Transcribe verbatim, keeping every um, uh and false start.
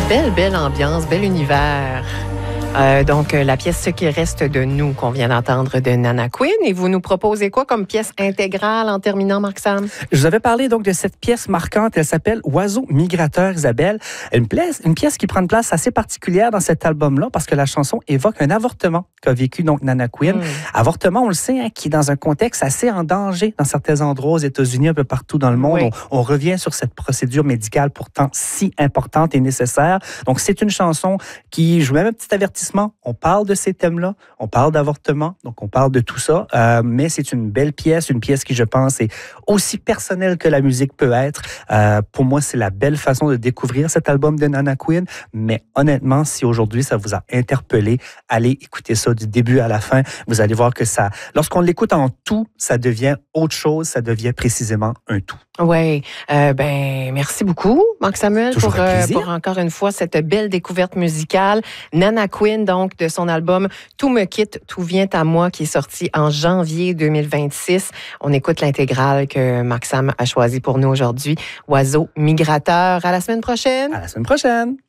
Belle, belle ambiance, bel univers. Euh, donc, euh, la pièce « Ce qui reste de nous » qu'on vient d'entendre de Nana Queen. Et vous nous proposez quoi comme pièce intégrale en terminant, Marc-Sam? Je vous avais parlé donc de cette pièce marquante. Elle s'appelle « Oiseau migrateur », Isabelle. Une pièce, une pièce qui prend une place assez particulière dans cet album-là parce que la chanson évoque un avortement qu'a vécu donc Nana Queen. Mm. Avortement, on le sait, hein, qui est dans un contexte assez en danger dans certains endroits aux États-Unis, un peu partout dans le monde. Oui. On, on revient sur cette procédure médicale pourtant si importante et nécessaire. Donc, c'est une chanson qui, je vous mets un petit avertissement. On parle de ces thèmes-là, on parle d'avortement, donc on parle de tout ça, euh, mais c'est une belle pièce, une pièce qui, je pense, est aussi personnelle que la musique peut être. Euh, pour moi, c'est la belle façon de découvrir cet album de Nana Queen, mais honnêtement, si aujourd'hui ça vous a interpellé, allez écouter ça du début à la fin. Vous allez voir que ça, lorsqu'on l'écoute en tout, ça devient autre chose, ça devient précisément un tout. Oui, euh, ben merci beaucoup, Marc-Samuel, pour, euh, pour encore une fois cette belle découverte musicale. Nana Queen, donc, de son album « Tout me quitte, tout vient à moi » qui est sorti en janvier deux mille vingt-six. On écoute l'intégrale que Marc-Sam a choisi pour nous aujourd'hui, « Oiseau migrateur ». À la semaine prochaine. À la semaine prochaine.